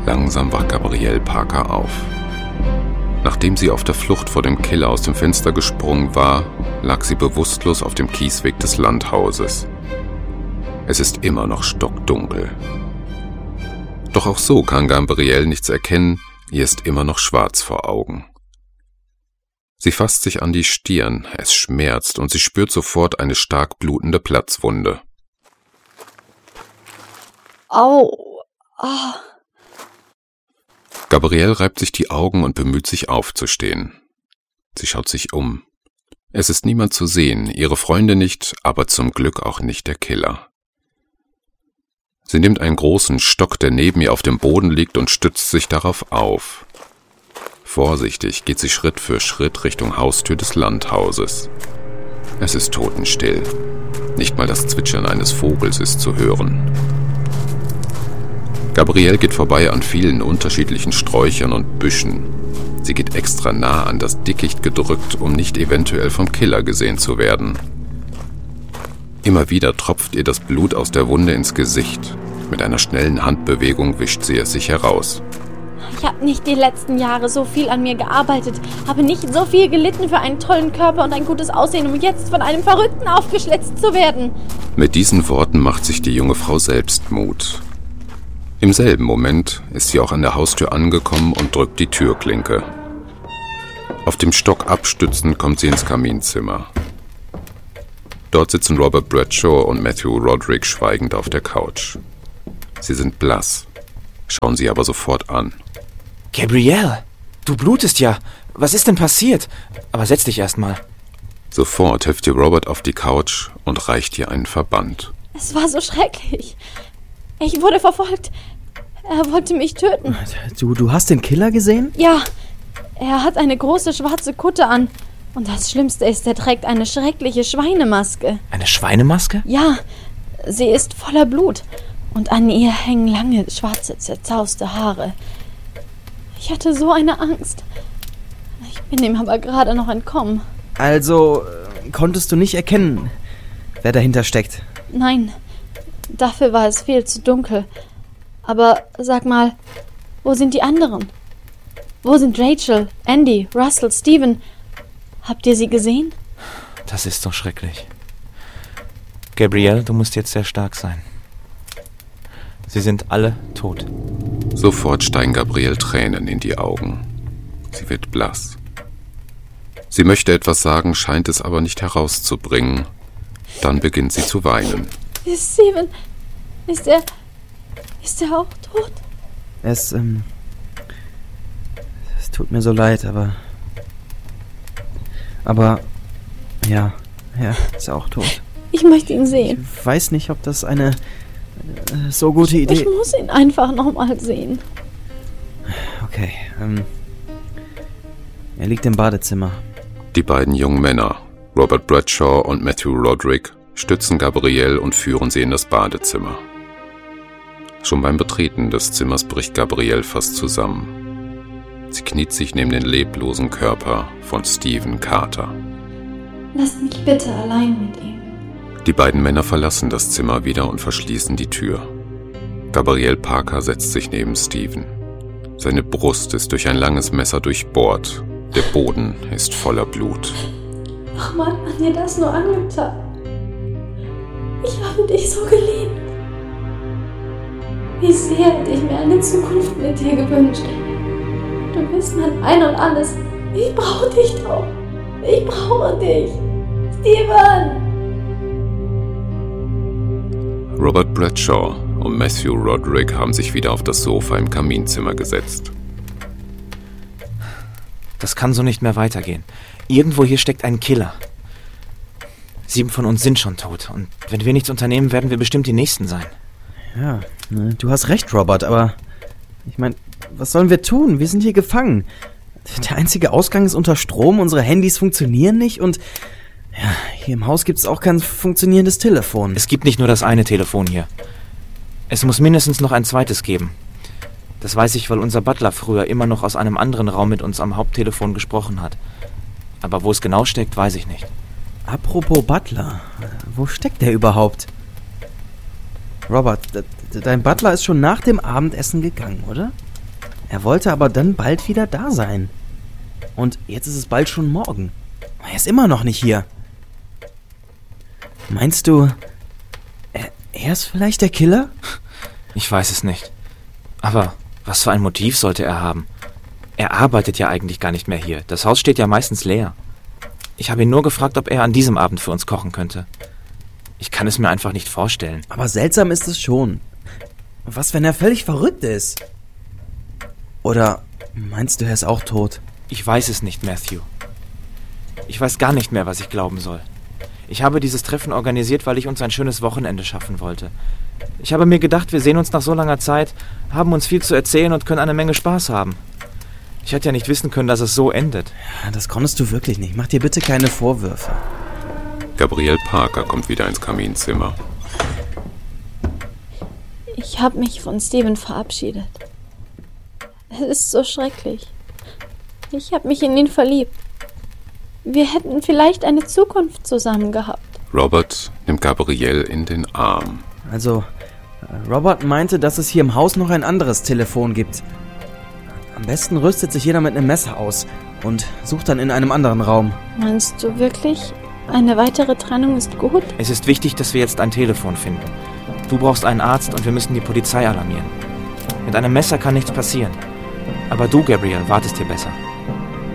Langsam wacht Gabrielle Parker auf. Nachdem sie auf der Flucht vor dem Killer aus dem Fenster gesprungen war, lag sie bewusstlos auf dem Kiesweg des Landhauses. Es ist immer noch stockdunkel. Doch auch so kann Gabrielle nichts erkennen, ihr ist immer noch schwarz vor Augen. Sie fasst sich an die Stirn, es schmerzt und sie spürt sofort eine stark blutende Platzwunde. Au! Ah. Gabrielle reibt sich die Augen und bemüht sich aufzustehen. Sie schaut sich um. Es ist niemand zu sehen, ihre Freunde nicht, aber zum Glück auch nicht der Killer. Sie nimmt einen großen Stock, der neben ihr auf dem Boden liegt, und stützt sich darauf auf. Vorsichtig geht sie Schritt für Schritt Richtung Haustür des Landhauses. Es ist totenstill. Nicht mal das Zwitschern eines Vogels ist zu hören. Gabrielle geht vorbei an vielen unterschiedlichen Sträuchern und Büschen. Sie geht extra nah an das Dickicht gedrückt, um nicht eventuell vom Killer gesehen zu werden. Immer wieder tropft ihr das Blut aus der Wunde ins Gesicht. Mit einer schnellen Handbewegung wischt sie es sich heraus. Ich habe nicht die letzten Jahre so viel an mir gearbeitet, habe nicht so viel gelitten für einen tollen Körper und ein gutes Aussehen, um jetzt von einem Verrückten aufgeschlitzt zu werden. Mit diesen Worten macht sich die junge Frau selbst Mut. Im selben Moment ist sie auch an der Haustür angekommen und drückt die Türklinke. Auf dem Stock abstützend kommt sie ins Kaminzimmer. Dort sitzen Robert Bradshaw und Matthew Roderick schweigend auf der Couch. Sie sind blass, schauen sie aber sofort an. Gabrielle, du blutest ja. Was ist denn passiert? Aber setz dich erst mal. Sofort hilft ihr Robert auf die Couch und reicht ihr einen Verband. Es war so schrecklich. Ich wurde verfolgt. Er wollte mich töten. Du hast den Killer gesehen? Ja, er hat eine große schwarze Kutte an. Und das Schlimmste ist, er trägt eine schreckliche Schweinemaske. Eine Schweinemaske? Ja, sie ist voller Blut. Und an ihr hängen lange, schwarze, zerzauste Haare. Ich hatte so eine Angst. Ich bin ihm aber gerade noch entkommen. Also, konntest du nicht erkennen, wer dahinter steckt? Nein, dafür war es viel zu dunkel. Aber sag mal, wo sind die anderen? Wo sind Rachel, Andy, Russell, Steven? Habt ihr sie gesehen? Das ist so schrecklich. Gabrielle, du musst jetzt sehr stark sein. Sie sind alle tot. Sofort steigen Gabrielle Tränen in die Augen. Sie wird blass. Sie möchte etwas sagen, scheint es aber nicht herauszubringen. Dann beginnt sie zu weinen. Steven, ist er auch tot? Es tut mir so leid, aber ja, ist auch tot. Ich möchte ihn sehen. Ich weiß nicht, ob das eine so gute Idee... Ich muss ihn einfach nochmal sehen. Okay, er liegt im Badezimmer. Die beiden jungen Männer, Robert Bradshaw und Matthew Roderick, stützen Gabrielle und führen sie in das Badezimmer. Schon beim Betreten des Zimmers bricht Gabrielle fast zusammen. Sie kniet sich neben den leblosen Körper von Stephen Carter. Lass mich bitte allein mit ihm. Die beiden Männer verlassen das Zimmer wieder und verschließen die Tür. Gabrielle Parker setzt sich neben Stephen. Seine Brust ist durch ein langes Messer durchbohrt. Der Boden ist voller Blut. Ach Mann, an dir das nur angetan. Ich habe dich so geliebt. Wie sehr hätte ich mir eine Zukunft mit dir gewünscht. Du bist mein Ein und Alles. Ich brauche dich doch. Ich brauche dich. Steven! Robert Bradshaw und Matthew Roderick haben sich wieder auf das Sofa im Kaminzimmer gesetzt. Das kann so nicht mehr weitergehen. Irgendwo hier steckt ein Killer. 7 von uns sind schon tot. Und wenn wir nichts unternehmen, werden wir bestimmt die Nächsten sein. Ja, du hast recht, Robert, aber ich meine, was sollen wir tun? Wir sind hier gefangen. Der einzige Ausgang ist unter Strom, unsere Handys funktionieren nicht und ja, hier im Haus gibt es auch kein funktionierendes Telefon. Es gibt nicht nur das eine Telefon hier. Es muss mindestens noch ein zweites geben. Das weiß ich, weil unser Butler früher immer noch aus einem anderen Raum mit uns am Haupttelefon gesprochen hat. Aber wo es genau steckt, weiß ich nicht. Apropos Butler, wo steckt der überhaupt? Robert, dein Butler ist schon nach dem Abendessen gegangen, oder? Er wollte aber dann bald wieder da sein. Und jetzt ist es bald schon morgen. Er ist immer noch nicht hier. Meinst du, er ist vielleicht der Killer? Ich weiß es nicht. Aber was für ein Motiv sollte er haben? Er arbeitet ja eigentlich gar nicht mehr hier. Das Haus steht ja meistens leer. Ich habe ihn nur gefragt, ob er an diesem Abend für uns kochen könnte. Ich kann es mir einfach nicht vorstellen. Aber seltsam ist es schon. Was, wenn er völlig verrückt ist? Oder meinst du, er ist auch tot? Ich weiß es nicht, Matthew. Ich weiß gar nicht mehr, was ich glauben soll. Ich habe dieses Treffen organisiert, weil ich uns ein schönes Wochenende schaffen wollte. Ich habe mir gedacht, wir sehen uns nach so langer Zeit, haben uns viel zu erzählen und können eine Menge Spaß haben. Ich hätte ja nicht wissen können, dass es so endet. Ja, das konntest du wirklich nicht. Mach dir bitte keine Vorwürfe. Gabrielle Parker kommt wieder ins Kaminzimmer. Ich habe mich von Steven verabschiedet. Es ist so schrecklich. Ich habe mich in ihn verliebt. Wir hätten vielleicht eine Zukunft zusammen gehabt. Robert nimmt Gabrielle in den Arm. Also, Robert meinte, dass es hier im Haus noch ein anderes Telefon gibt. Am besten rüstet sich jeder mit einem Messer aus und sucht dann in einem anderen Raum. Meinst du wirklich, eine weitere Trennung ist gut? Es ist wichtig, dass wir jetzt ein Telefon finden. Du brauchst einen Arzt und wir müssen die Polizei alarmieren. Mit einem Messer kann nichts passieren. Aber du, Gabrielle, wartest hier besser.